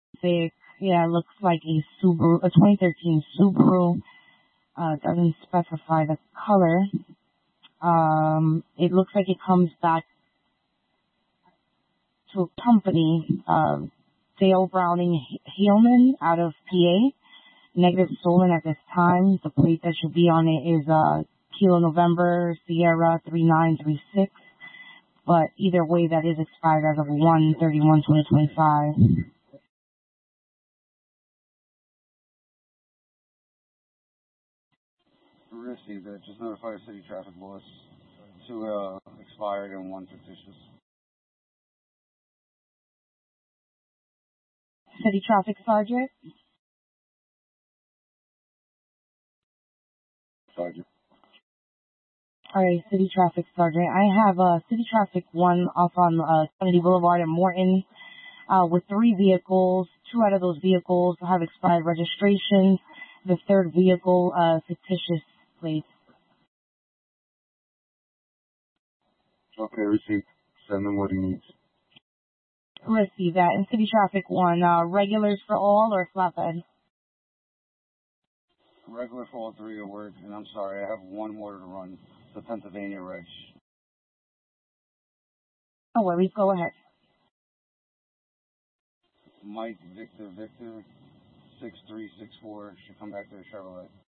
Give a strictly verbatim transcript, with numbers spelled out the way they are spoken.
They, yeah, it looks like a Subaru, a twenty thirteen Subaru. Uh, doesn't specify the color. Um, it looks like it comes back to a company, uh, Dale Browning Hillman out of P A. Negative stolen at this time. The plate that should be on it is uh, Kilo November Sierra three nine three six. But either way, that is expired as of one thirty-one twenty twenty-five. Received it. Just notify city traffic boss. Two uh, expired and one fictitious. City Traffic Sergeant. Sergeant. Alright, City Traffic Sergeant. I have uh, City Traffic one off on uh, Kennedy Boulevard in Morton uh, with three vehicles. Two out of those vehicles have expired registration. The third vehicle, uh, fictitious plate. Okay, receipt. Send him what he needs. Receive that. And City Traffic one, uh, regulars for all or flatbed? Regular for all three will work, and I'm sorry, I have one more to run. The Pennsylvania Reg. No worries, go ahead. Mike Victor Victor six three six four should come back to the Chevrolet.